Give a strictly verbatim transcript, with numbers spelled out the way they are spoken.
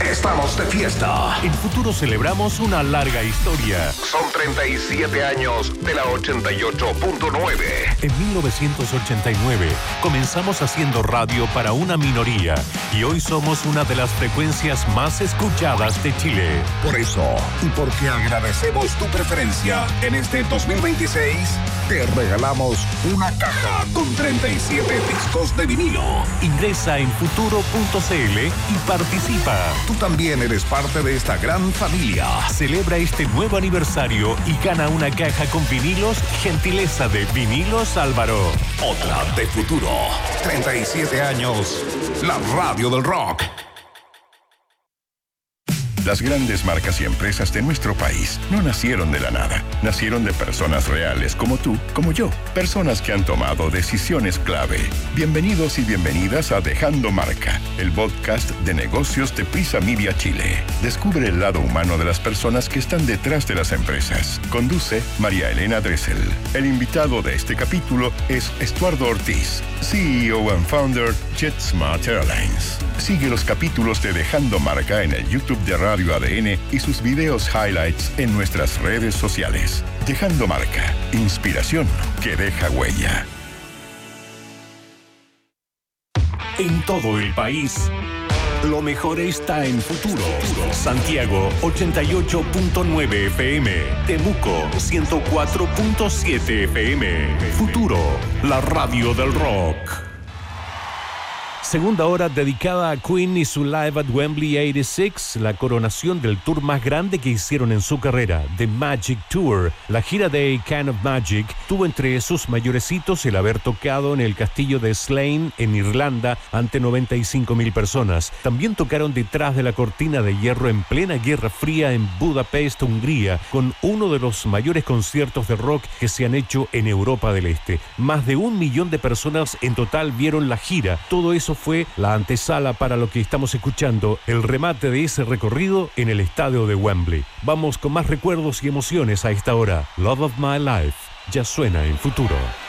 Estamos de fiesta. En Futuro celebramos una larga historia. Son treinta y siete años de la ochenta y ocho punto nueve. En mil novecientos ochenta y nueve comenzamos haciendo radio para una minoría y hoy somos una de las frecuencias más escuchadas de Chile. Por eso, y porque agradecemos tu preferencia, en este dos mil veintiséis te regalamos una caja con treinta y siete discos de vinilo. Ingresa en futuro punto c l y participa. Tú también eres parte de esta gran familia. Celebra este nuevo aniversario y gana una caja con vinilos, gentileza de Vinilos Álvaro. Otra de Futuro. treinta y siete años. La radio del rock. Las grandes marcas y empresas de nuestro país no nacieron de la nada. Nacieron de personas reales como tú, como yo. Personas que han tomado decisiones clave. Bienvenidos y bienvenidas a Dejando Marca, el podcast de negocios de Prisa Media Chile. Descubre el lado humano de las personas que están detrás de las empresas. Conduce María Elena Dressel. El invitado de este capítulo es Estuardo Ortiz, C E O and founder JetSmart Airlines. Sigue los capítulos de Dejando Marca en el YouTube de Radio A D N y sus videos highlights en nuestras redes sociales. Dejando Marca, inspiración que deja huella. En todo el país, lo mejor está en Futuro. Santiago ochenta y ocho punto nueve F M, Temuco ciento cuatro punto siete F M. Futuro, la radio del rock. Segunda hora dedicada a Queen y su Live at Wembley ochenta y seis, la coronación del tour más grande que hicieron en su carrera, The Magic Tour. La gira de A Kind of Magic tuvo entre sus mayores hitos el haber tocado en el castillo de Slane, en Irlanda, ante noventa y cinco mil personas. También tocaron detrás de la cortina de hierro en plena Guerra Fría en Budapest, Hungría, con uno de los mayores conciertos de rock que se han hecho en Europa del Este. Más de un millón de personas en total vieron la gira. Todo eso fue la antesala para lo que estamos escuchando, el remate de ese recorrido en el estadio de Wembley. Vamos con más recuerdos y emociones a esta hora. Love of My Life ya suena en Futuro.